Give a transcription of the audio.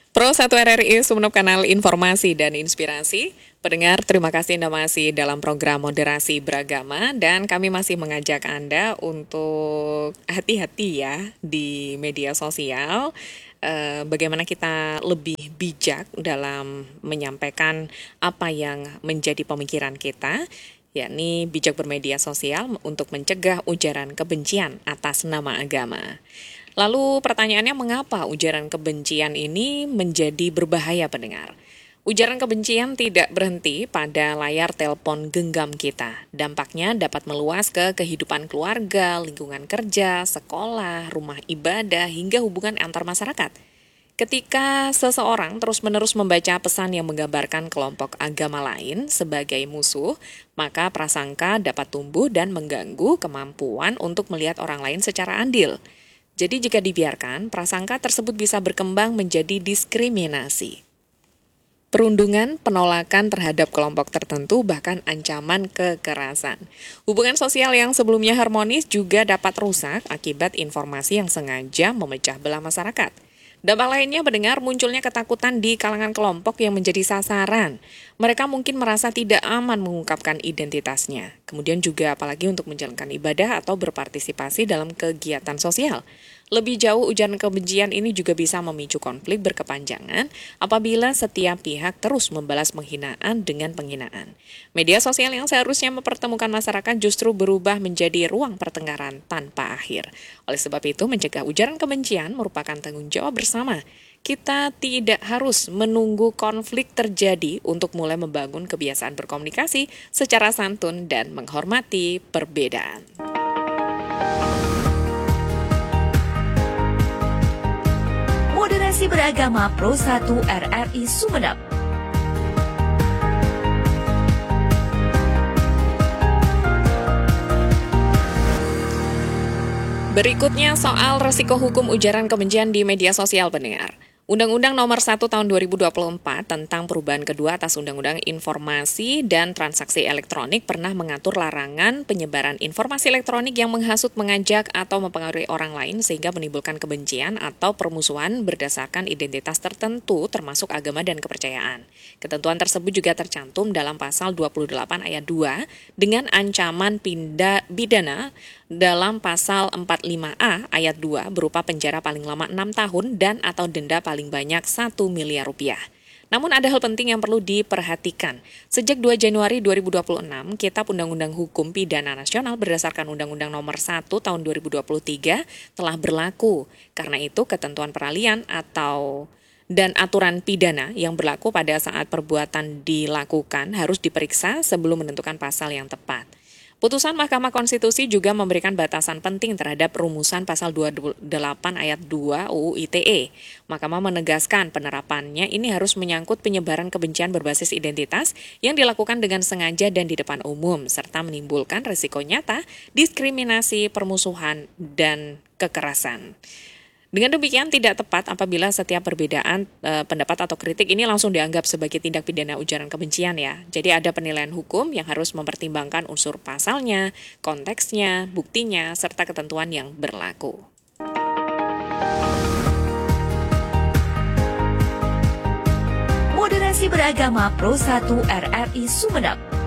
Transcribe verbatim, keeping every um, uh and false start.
Pro satu R R I Sumeneb, kanal informasi dan inspirasi. Pendengar, terima kasih Anda masih dalam program Moderasi Beragama dan kami masih mengajak Anda untuk hati-hati ya di media sosial. Eh, bagaimana kita lebih bijak dalam menyampaikan apa yang menjadi pemikiran kita, yakni bijak bermedia sosial untuk mencegah ujaran kebencian atas nama agama. Lalu pertanyaannya, mengapa ujaran kebencian ini menjadi berbahaya, pendengar? Ujaran kebencian tidak berhenti pada layar telepon genggam kita. Dampaknya dapat meluas ke kehidupan keluarga, lingkungan kerja, sekolah, rumah ibadah, hingga hubungan antar masyarakat. Ketika seseorang terus-menerus membaca pesan yang menggambarkan kelompok agama lain sebagai musuh, maka prasangka dapat tumbuh dan mengganggu kemampuan untuk melihat orang lain secara adil. Jadi jika dibiarkan, prasangka tersebut bisa berkembang menjadi diskriminasi. Perundungan, penolakan terhadap kelompok tertentu, bahkan ancaman kekerasan. Hubungan sosial yang sebelumnya harmonis juga dapat rusak akibat informasi yang sengaja memecah belah masyarakat. Dampak lainnya, mendengar munculnya ketakutan di kalangan kelompok yang menjadi sasaran. Mereka mungkin merasa tidak aman mengungkapkan identitasnya. Kemudian juga apalagi untuk menjalankan ibadah atau berpartisipasi dalam kegiatan sosial. Lebih jauh, ujaran kebencian ini juga bisa memicu konflik berkepanjangan apabila setiap pihak terus membalas penghinaan dengan penghinaan. Media sosial yang seharusnya mempertemukan masyarakat justru berubah menjadi ruang pertengkaran tanpa akhir. Oleh sebab itu, mencegah ujaran kebencian merupakan tanggung jawab bersama. Kita tidak harus menunggu konflik terjadi untuk mulai membangun kebiasaan berkomunikasi secara santun dan menghormati perbedaan. Moderasi Beragama Pro satu R R I Sumeneb. Berikutnya soal resiko hukum ujaran kebencian di media sosial, pendengar. Undang-Undang Nomor satu Tahun dua ribu dua puluh empat tentang perubahan kedua atas Undang-Undang Informasi dan Transaksi Elektronik pernah mengatur larangan penyebaran informasi elektronik yang menghasut, mengajak, atau mempengaruhi orang lain sehingga menimbulkan kebencian atau permusuhan berdasarkan identitas tertentu termasuk agama dan kepercayaan. Ketentuan tersebut juga tercantum dalam pasal dua puluh delapan ayat dua dengan ancaman pindah pidana dalam pasal empat puluh lima A ayat dua berupa penjara paling lama enam tahun dan atau denda paling banyak satu miliar rupiah. Namun ada hal penting yang perlu diperhatikan. Sejak dua Januari dua ribu dua puluh enam, Kitab Undang-Undang Hukum Pidana Nasional berdasarkan Undang-Undang Nomor satu Tahun dua ribu dua puluh tiga telah berlaku. Karena itu, ketentuan peralihan atau dan aturan pidana yang berlaku pada saat perbuatan dilakukan harus diperiksa sebelum menentukan pasal yang tepat. Putusan Mahkamah Konstitusi juga memberikan batasan penting terhadap rumusan pasal dua puluh delapan ayat dua U U I T E. Mahkamah menegaskan penerapannya ini harus menyangkut penyebaran kebencian berbasis identitas yang dilakukan dengan sengaja dan di depan umum, serta menimbulkan risiko nyata, diskriminasi, permusuhan, dan kekerasan. Dengan demikian, tidak tepat apabila setiap perbedaan e, pendapat atau kritik ini langsung dianggap sebagai tindak pidana ujaran kebencian ya. Jadi ada penilaian hukum yang harus mempertimbangkan unsur pasalnya, konteksnya, buktinya, serta ketentuan yang berlaku. Moderasi Beragama Pro satu R R I Sumeneb.